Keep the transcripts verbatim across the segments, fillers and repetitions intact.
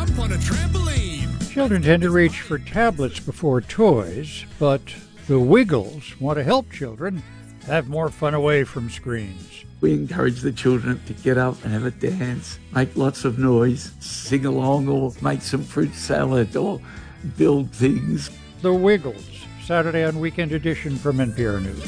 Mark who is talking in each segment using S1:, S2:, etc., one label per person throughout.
S1: jump on a trampoline.
S2: Children tend to reach for tablets before toys, but the Wiggles want to help children have more fun away from screens.
S3: We encourage the children to get up and have a dance, make lots of noise, sing along or make some fruit salad or build things.
S2: The Wiggles, Saturday on Weekend Edition from N P R News.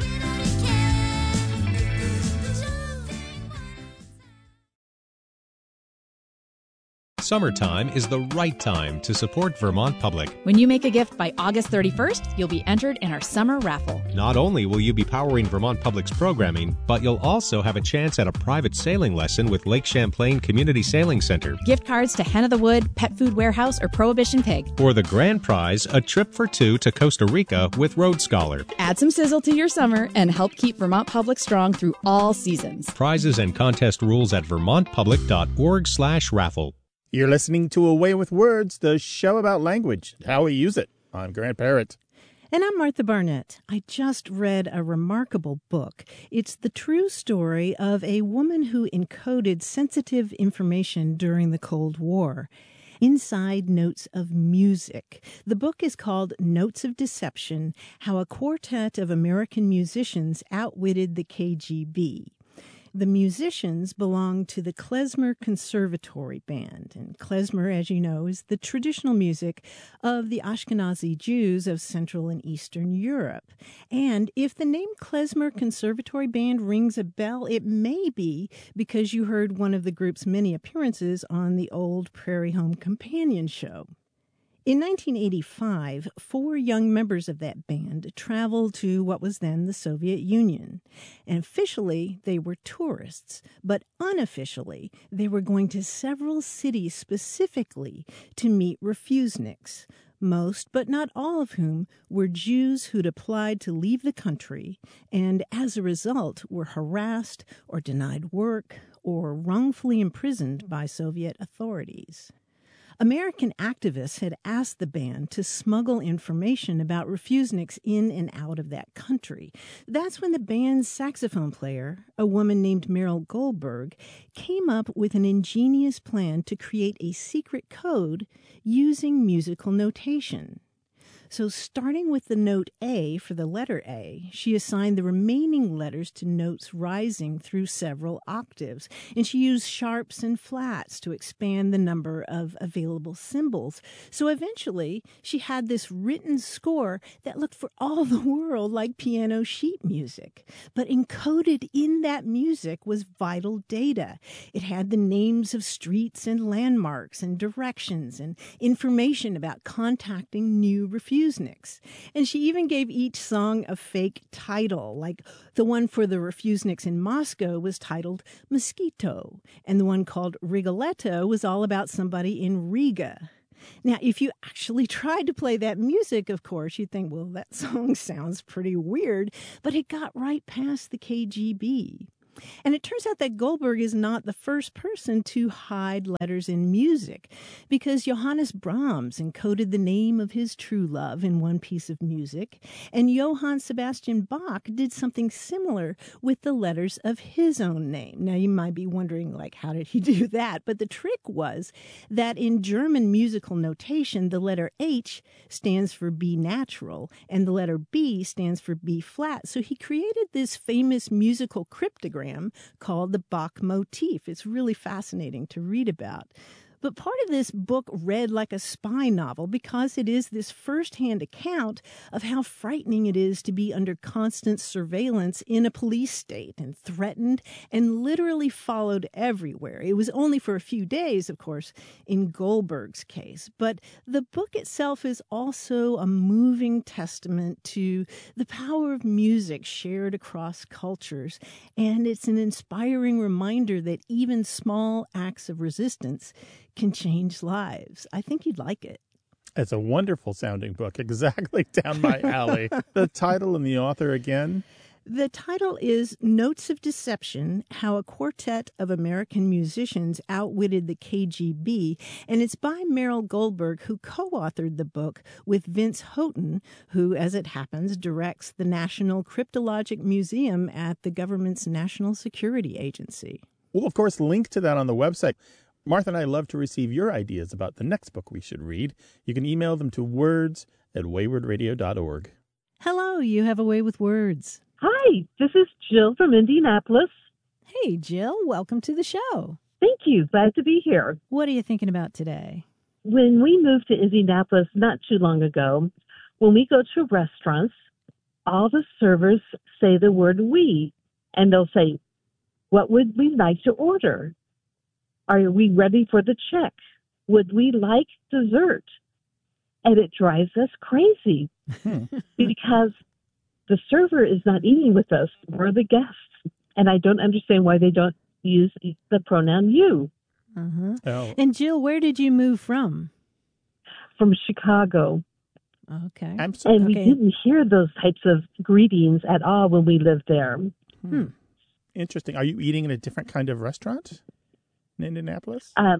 S4: Summertime is the right time to support Vermont Public.
S5: When you make a gift by August thirty-first, you'll be entered in our summer raffle.
S4: Not only will you be powering Vermont Public's programming, but you'll also have a chance at a private sailing lesson with Lake Champlain Community Sailing Center.
S5: Gift cards to Hen of the Wood, Pet Food Warehouse, or Prohibition Pig.
S4: For the grand prize, a trip for two to Costa Rica with Road Scholar.
S5: Add some sizzle to your summer and help keep Vermont Public strong through all seasons.
S4: Prizes and contest rules at vermontpublic.org slash raffle.
S6: You're listening to A Way with Words, the show about language, how we use it. I'm Grant Parrott.
S7: And I'm Martha Barnett. I just read a remarkable book. It's the true story of a woman who encoded sensitive information during the Cold War. Inside Notes of Music. The book is called Notes of Deception, How a Quartet of American Musicians Outwitted the K G B. The musicians belong to the Klezmer Conservatory Band. And klezmer, as you know, is the traditional music of the Ashkenazi Jews of Central and Eastern Europe. And if the name Klezmer Conservatory Band rings a bell, it may be because you heard one of the group's many appearances on the old Prairie Home Companion show. In nineteen eighty-five, four young members of that band traveled to what was then the Soviet Union. And officially, they were tourists, but unofficially, they were going to several cities specifically to meet refuseniks, most, but not all of whom were Jews who'd applied to leave the country and, as a result, were harassed or denied work or wrongfully imprisoned by Soviet authorities. American activists had asked the band to smuggle information about refuseniks in and out of that country. That's when the band's saxophone player, a woman named Meryl Goldberg, came up with an ingenious plan to create a secret code using musical notation. So starting with the note A for the letter A, she assigned the remaining letters to notes rising through several octaves, and she used sharps and flats to expand the number of available symbols. So eventually, she had this written score that looked for all the world like piano sheet music. But encoded in that music was vital data. It had the names of streets and landmarks and directions and information about contacting new refuseniks. And she even gave each song a fake title, like the one for the refuseniks in Moscow was titled Mosquito, and the one called Rigoletto was all about somebody in Riga. Now, if you actually tried to play that music, of course, you'd think, well, that song sounds pretty weird, but it got right past the K G B. And it turns out that Goldberg is not the first person to hide letters in music, because Johannes Brahms encoded the name of his true love in one piece of music, and Johann Sebastian Bach did something similar with the letters of his own name. Now, you might be wondering, like, how did he do that? But the trick was that in German musical notation, the letter H stands for B natural, and the letter B stands for B flat. So he created this famous musical cryptogram called the Bach motif. It's really fascinating to read about. But part of this book read like a spy novel because it is this firsthand account of how frightening it is to be under constant surveillance in a police state and threatened and literally followed everywhere. It was only for a few days, of course, in Goldberg's case. But the book itself is also a moving testament to the power of music shared across cultures. And it's an inspiring reminder that even small acts of resistance can change lives. I think you'd like it.
S6: It's a wonderful sounding book, exactly down my alley. The title and the author again?
S7: The title is Notes of Deception, How a Quartet of American Musicians Outwitted the K G B, and it's by Meryl Goldberg, who co-authored the book with Vince Houghton, who, as it happens, directs the National Cryptologic Museum at the government's National Security Agency.
S6: We'll, of course, link to that on the website. Martha and I love to receive your ideas about the next book we should read. You can email them to words at wayward radio dot org.
S7: Hello, you have a way with words.
S1: Hi, this is Jill from Indianapolis.
S7: Hey, Jill, welcome to the show.
S1: Thank you. Glad to be here.
S7: What are you thinking about today?
S1: When we moved to Indianapolis not too long ago, when we go to restaurants, all the servers say the word we, and they'll say, what would we like to order? Are we ready for the check? Would we like dessert? And it drives us crazy because the server is not eating with us. We're the guests. And I don't understand why they don't use the pronoun you.
S7: Uh-huh.
S6: Oh.
S7: And Jill, where did you move from?
S1: From Chicago.
S7: Okay.
S6: I'm so,
S1: And we
S7: Okay.
S1: didn't hear those types of greetings at all when we lived there.
S7: Hmm.
S6: Interesting. Are you eating in a different kind of restaurant in Indianapolis?
S1: Uh,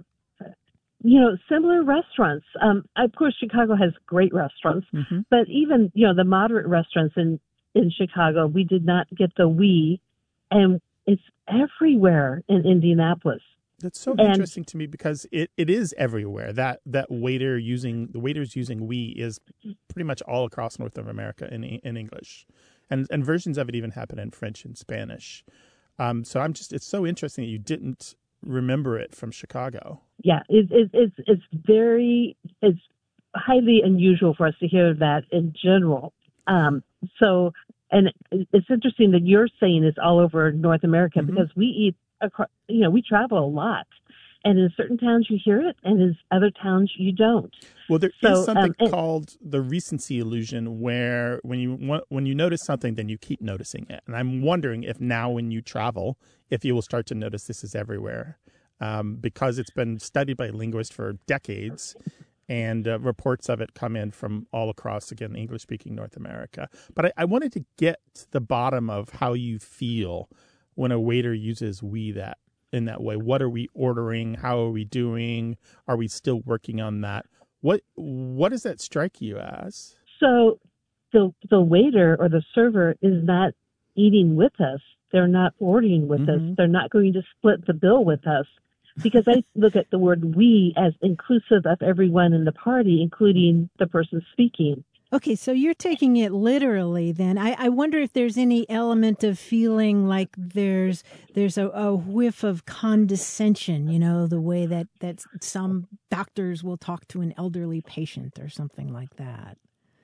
S1: you know, similar restaurants. Um, of course, Chicago has great restaurants,
S6: Mm-hmm.
S1: but even, you know, the moderate restaurants in, in Chicago, we did not get the we, and it's everywhere in Indianapolis.
S6: That's so
S1: And-
S6: interesting to me because it, it is everywhere. That that waiter using the waiters using we is pretty much all across North of America in in English, and and versions of it even happen in French and Spanish. Um, so I'm just it's so interesting that you didn't remember it from Chicago.
S1: Yeah, it, it, it's it's very it's highly unusual for us to hear that in general. Um, so, and it's interesting that you're saying it's all over North America
S6: Mhm.
S1: because we eat across. You know, we travel a lot, and in certain towns you hear it, and in other towns you don't.
S6: Well, there is
S1: So, um,
S6: something
S1: and-
S6: called the recency illusion, where when you want, when you notice something, then you keep noticing it. And I'm wondering if now, when you travel, if you will start to notice this is everywhere, um, because it's been studied by linguists for decades, and uh, reports of it come in from all across, again, English-speaking North America. But I, I wanted to get to the bottom of how you feel when a waiter uses we that in that way. What are we ordering? How are we doing? Are we still working on that? What what does that strike you as?
S1: So, the the waiter or the server is not eating with us. They're not ordering with
S6: Mhm.
S1: us. They're not going to split the bill with us. Because I look at the word we as inclusive of everyone in the party, including the person speaking.
S7: Okay, so you're taking it literally then. I, I wonder if there's any element of feeling like there's there's a, a whiff of condescension, you know, the way that, that some doctors will talk to an elderly patient or something like that.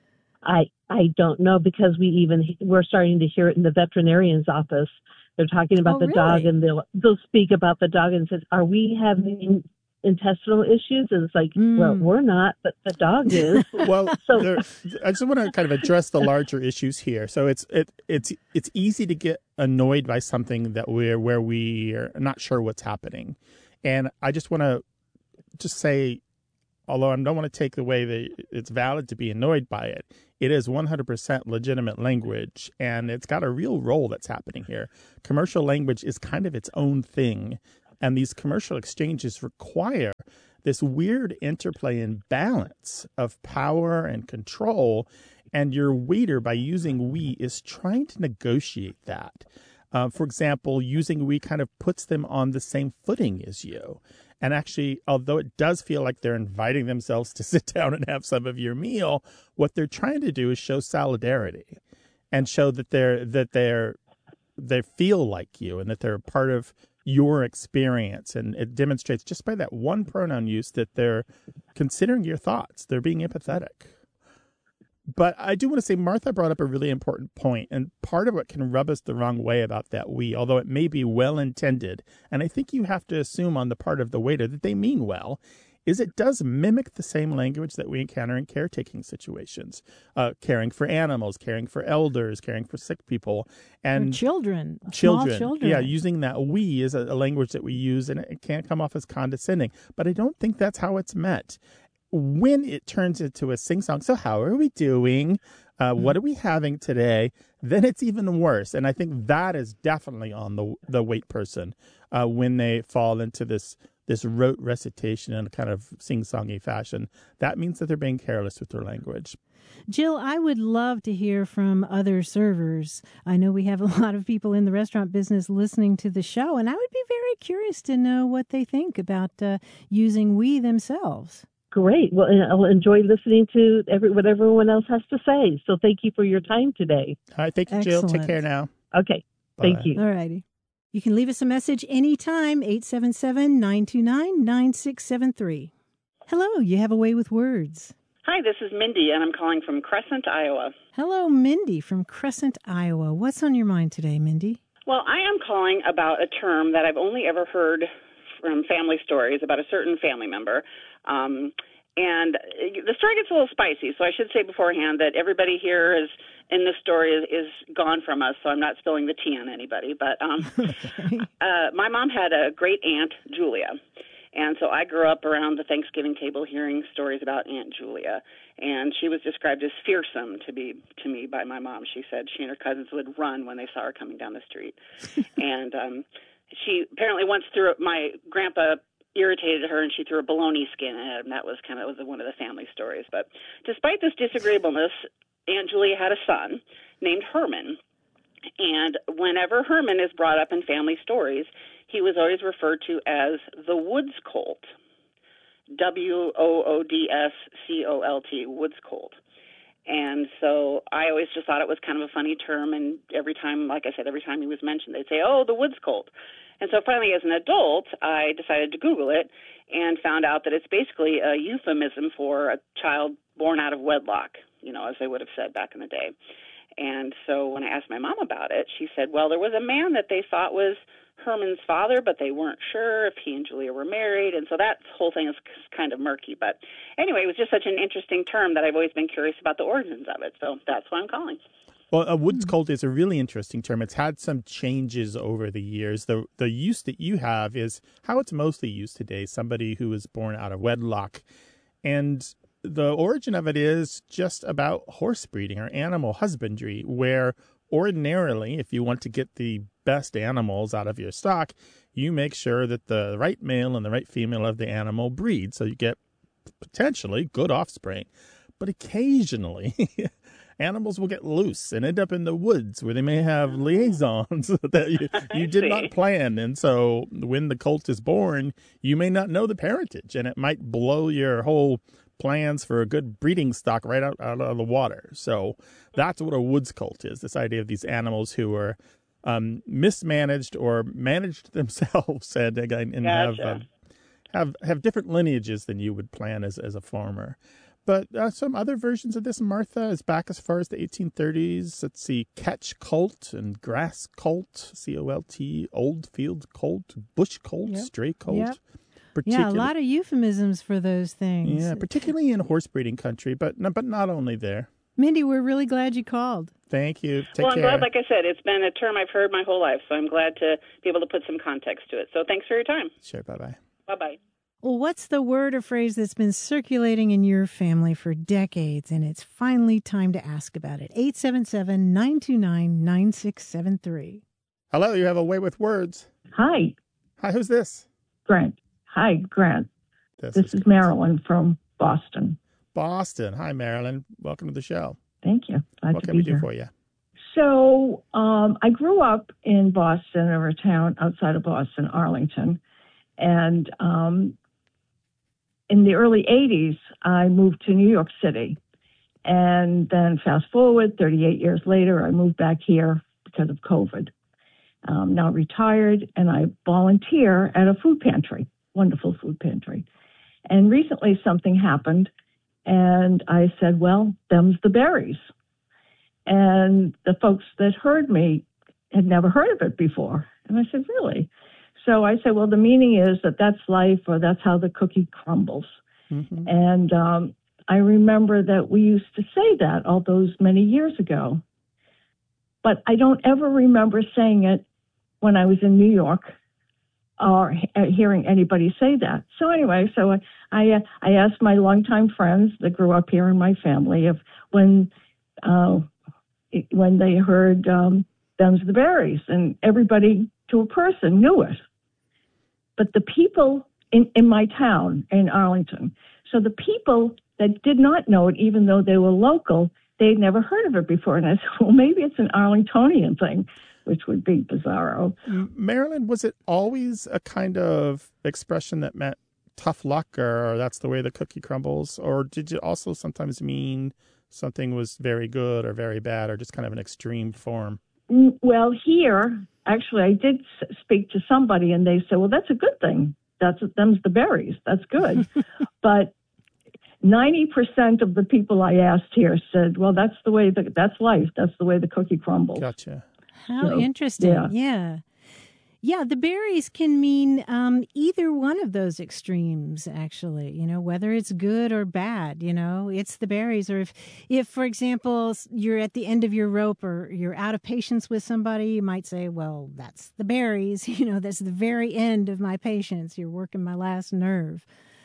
S1: I I don't know because we even we're starting to hear it in the veterinarian's office. They're talking about
S7: Oh,
S1: the dog,
S7: really?
S1: and they'll they'll speak about the dog and says, "Are we having intestinal issues?" And it's like,
S7: Mm.
S1: well, we're not, but the dog is.
S6: Well,
S1: So-
S6: there, I just want to kind of address the larger issues here. So it's it it's it's easy to get annoyed by something that we're where we are not sure what's happening, and I just want to just say, although I don't want to take away that it's valid to be annoyed by it, it is one hundred percent legitimate language, and it's got a real role that's happening here. Commercial language is kind of its own thing, and these commercial exchanges require this weird interplay and balance of power and control, and your waiter, by using we, is trying to negotiate that. Uh, for example, using we kind of puts them on the same footing as you. And actually, although it does feel like they're inviting themselves to sit down and have some of your meal, what they're trying to do is show solidarity and show that they're that they're they feel like you and that they're a part of your experience. And it demonstrates just by that one pronoun use that they're considering your thoughts. They're being empathetic. But I do want to say Martha brought up a really important point, and part of what can rub us the wrong way about that we, although it may be well-intended, and I think you have to assume on the part of the waiter that they mean well, is it does mimic the same language that we encounter in caretaking situations, uh, caring for animals, caring for elders, caring for sick people, and
S7: Or children,
S6: children.
S7: small children.
S6: Yeah, using that we is a, a language that we use, and it can't come off as condescending. But I don't think that's how it's meant. When it turns into a sing-song, so how are we doing? Uh, what are we having today? Then it's even worse. And I think that is definitely on the the wait person uh, when they fall into this this rote recitation in a kind of sing-songy fashion, that means that they're being careless with their language.
S7: Jill, I would love to hear from other servers. I know we have a lot of people in the restaurant business listening to the show, and I would be very curious to know what they think about uh, using we themselves.
S1: Great. Well, I'll enjoy listening to every, what everyone else has to say. So thank you for your time today.
S6: All right. Thank you,
S7: Excellent.
S6: Jill. Take care now.
S1: Okay.
S6: Bye.
S1: Thank you.
S7: All righty. You can leave us a message anytime, eight seven seven, nine two nine, nine six seven three. Hello, you have a way with words.
S8: Hi, this is Mindy, and I'm calling from Crescent, Iowa.
S7: Hello, Mindy from Crescent, Iowa. What's on your mind today, Mindy?
S8: Well, I am calling about a term that I've only ever heard from family stories about a certain family member. Um, and the story gets a little spicy, so I should say beforehand that everybody here is in this story is, is gone from us, so I'm not spilling the tea on anybody. But um,
S7: Okay.
S8: uh, my mom had a great aunt, Julia. And so I grew up around the Thanksgiving table hearing stories about Aunt Julia. And she was described as fearsome to be to me by my mom. She said she and her cousins would run when they saw her coming down the street. and um, she apparently once threw my grandpa irritated her, and she threw a bologna skin at him. That was kind of was one of the family stories. But despite this disagreeableness, Aunt Julia had a son named Herman. And whenever Herman is brought up in family stories, he was always referred to as the Woods Colt, W O O D S C O L T, Woods Colt. And so I always just thought it was kind of a funny term, and every time, like I said, every time he was mentioned, they'd say, oh, the Woods Colt. And so finally, as an adult, I decided to Google it and found out that it's basically a euphemism for a child born out of wedlock, you know, as they would have said back in the day. And so when I asked my mom about it, she said, well, there was a man that they thought was Herman's father, but they weren't sure if he and Julia were married. And so that whole thing is kind of murky. But anyway, it was just such an interesting term that I've always been curious about the origins of it. So that's why I'm calling.
S6: Well, a Woods Colt is a really interesting term. It's had some changes over the years. The the use that you have is how it's mostly used today, somebody who is born out of wedlock. And the origin of it is just about horse breeding or animal husbandry, where ordinarily, if you want to get the best animals out of your stock, you make sure that the right male and the right female of the animal breed, so you get potentially good offspring. But occasionally, animals will get loose and end up in the woods where they may have liaisons that you, you did not plan. And so when the colt is born, you may not know the parentage, and it might blow your whole plans for a good breeding stock right out, out of the water. So that's what a Woods Colt is, this idea of these animals who are um, mismanaged or managed themselves and, and have,
S8: Gotcha.
S6: um, have have different lineages than you would plan as, as a farmer. But uh, some other versions of this, Martha, is back as far as the eighteen thirties. Let's see, Catch Colt and Grass Colt, C O L T, Old Field Colt, Bush Colt,
S7: Yep.
S6: Stray Colt.
S7: Yep. Yeah, a lot of euphemisms for those things.
S6: Yeah, particularly in horse breeding country, but no, but not only there.
S7: Mindy, we're really glad you called.
S6: Thank you. Take
S8: well, I'm
S6: care.
S8: glad, like I said, it's been a term I've heard my whole life, so I'm glad to be able to put some context to it. So thanks for your time.
S6: Sure, bye-bye.
S8: Bye-bye.
S7: Well, what's the word or phrase that's been circulating in your family for decades, and it's finally time to ask about it? eight seven seven, nine two nine, nine six seven three.
S6: Hello, you have a way with words.
S9: Hi,
S6: Hi, who's this?
S9: Grant. Hi, Grant.
S6: This,
S9: This is Marilyn from Boston.
S6: Boston. Hi, Marilyn. Welcome to the show.
S9: Thank you. Glad
S6: What
S9: to
S6: can
S9: be
S6: we do
S9: here.
S6: for you?
S9: So um, I grew up in Boston, or a town outside of Boston, Arlington. And um, in the early eighties, I moved to New York City. And then fast forward, thirty-eight years later, I moved back here because of COVID. I'm now retired, and I volunteer at a food pantry, wonderful food pantry. And recently something happened, and I said, well, them's the berries. And the folks that heard me had never heard of it before. And I said, really? So I said, well, the meaning is that that's life, or that's how the cookie crumbles.
S6: Mm-hmm.
S9: And um, I remember that we used to say that all those many years ago. But I don't ever remember saying it when I was in New York or hearing anybody say that. So anyway, so I I, I asked my longtime friends that grew up here in my family if when uh, when they heard um, them's the berries, and everybody to a person knew it. But the people in, in my town, in Arlington. So the people that did not know it, even though they were local, they'd never heard of it before. And I said, well, maybe it's an Arlingtonian thing, which would be bizarro.
S6: Marilyn, was it always a kind of expression that meant tough luck, or that's the way the cookie crumbles? Or did it also sometimes mean something was very good or very bad, or just kind of an extreme form?
S9: Well, here, actually, I did speak to somebody, and they said, well, that's a good thing. That's them's the berries. That's good. But ninety percent of the people I asked here said, well, that's the way, the, that's life. That's the way the cookie crumbles.
S6: Gotcha.
S7: How
S9: So,
S7: interesting.
S9: yeah.
S7: yeah. Yeah, the berries can mean um, either one of those extremes, actually, you know, whether it's good or bad, you know, it's the berries. Or if, if, for example, you're at the end of your rope or you're out of patience with somebody, you might say, well, that's the berries, you know, that's the very end of my patience. You're working my last nerve.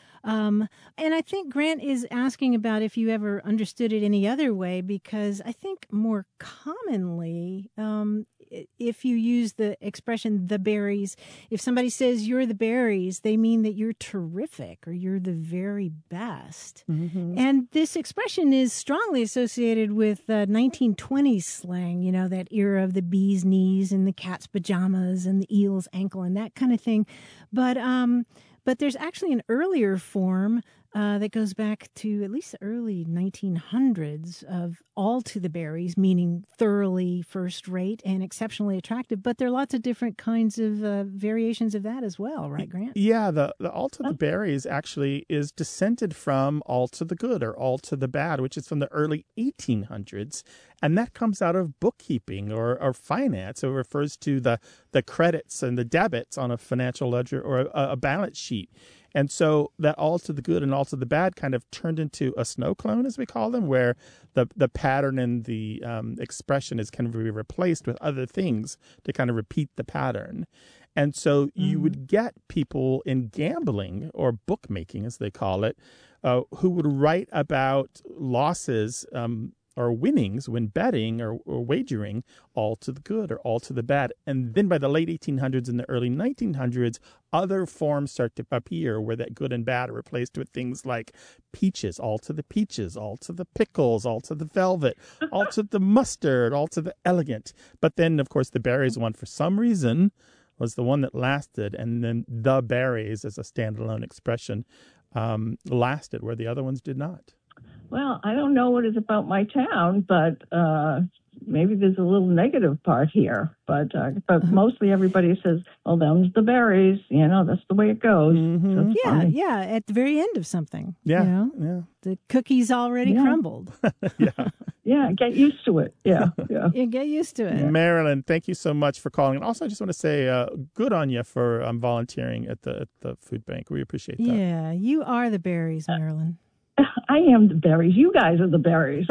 S7: Um, and I think Grant is asking about if you ever understood it any other way, because I think more commonly, um, if you use the expression the berries, if somebody says you're the berries, they mean that you're terrific or you're the very best. Mm-hmm. And this expression is strongly associated with uh, nineteen twenties slang, you know, that era of the bee's knees and the cat's pajamas and the eel's ankle and that kind of thing. But, um, But there's actually an earlier form uh, that goes back to at least the early nineteen hundreds of all to the berries, meaning thoroughly first rate and exceptionally attractive. But there are lots of different kinds of uh, variations of that as well, right, Grant?
S6: Yeah, the, the all to the berries actually is descended from all to the good or all to the bad, which is from the early eighteen hundreds. And that comes out of bookkeeping or, or finance. It refers to the, the credits and the debits on a financial ledger or a, a balance sheet. And so that all to the good and all to the bad kind of turned into a snow clone, as we call them, where the, the pattern and the um, expression is kind of be replaced with other things to kind of repeat the pattern. And so mm-hmm. you would get people in gambling or bookmaking, as they call it, uh, who would write about losses um or winnings when betting or, or wagering, all to the good or all to the bad. And then by the late eighteen hundreds and the early nineteen hundreds, other forms start to appear where that good and bad are replaced with things like peaches, all to the peaches, all to the pickles, all to the velvet, all to the mustard, all to the elegant. But then, of course, the berries one, for some reason, was the one that lasted. And then the berries, as a standalone expression, um, lasted where the other ones did not.
S9: Well, I don't know what is about my town, but uh, maybe there's a little negative part here. But uh, but mostly everybody says, well, them's the berries. You know, that's the way it goes.
S7: Mm-hmm.
S9: So
S7: yeah,
S9: funny.
S7: yeah, at the very end of something.
S6: Yeah,
S7: you know?
S6: yeah.
S7: The cookie's already
S9: yeah.
S7: crumbled.
S6: yeah.
S9: Yeah, get used to it. Yeah, yeah.
S7: You get used to it.
S6: Marilyn, thank you so much for calling. And also, I just want to say uh, good on you for um, volunteering at the, at the food bank. We appreciate that.
S7: Yeah, you are the berries, Marilyn.
S9: I am the berries. You guys are the berries.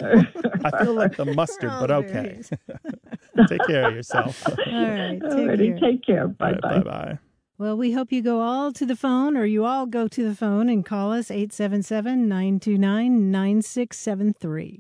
S6: I feel like the mustard, but okay. Take care of yourself.
S7: All right. Take
S9: Alrighty,
S7: care.
S9: take care. Bye-bye.
S6: Right, bye-bye.
S7: Well, we hope you go all to the phone, or you all go to the phone and call us eight seven seven, nine two nine, nine six seven three.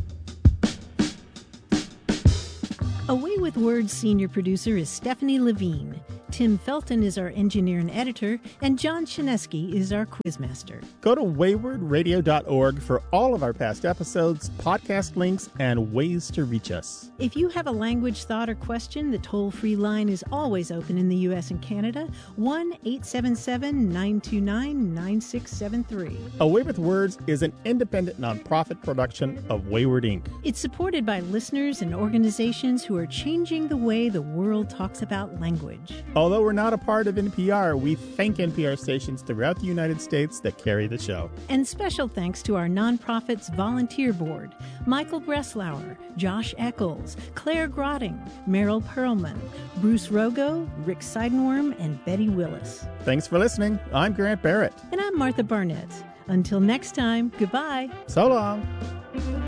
S7: Away with Words senior producer is Stephanie Levine. Tim Felton is our engineer and editor, and John Shineski is our quizmaster.
S6: Go to wayward radio dot org for all of our past episodes, podcast links, and ways to reach us.
S7: If you have a language, thought, or question, the toll-free line is always open in the U S and Canada, one eight seven seven, nine two nine, nine six seven three.
S6: Away with Words is an independent nonprofit production of Wayward Incorporated.
S7: It's supported by listeners and organizations who are changing the way the world talks about language.
S6: Although we're not a part of N P R, we thank N P R stations throughout the United States that carry the show.
S7: And special thanks to our nonprofit's volunteer board, Michael Breslauer, Josh Eccles, Claire Grotting, Meryl Perlman, Bruce Rogo, Rick Seidenworm, and Betty Willis.
S6: Thanks for listening. I'm Grant Barrett.
S7: And I'm Martha Barnett. Until next time, goodbye.
S6: So long.